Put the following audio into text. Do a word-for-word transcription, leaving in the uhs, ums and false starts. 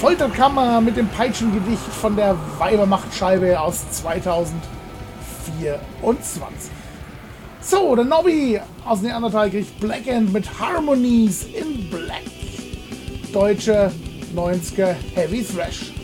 Folterkammer mit dem Peitschengewicht von der Weibermachtscheibe aus zweitausendvierundzwanzig. So, der Nobby aus Neandertal kriegt Black End mit Harmonies in Black. Deutsche neunziger Heavy Thrash.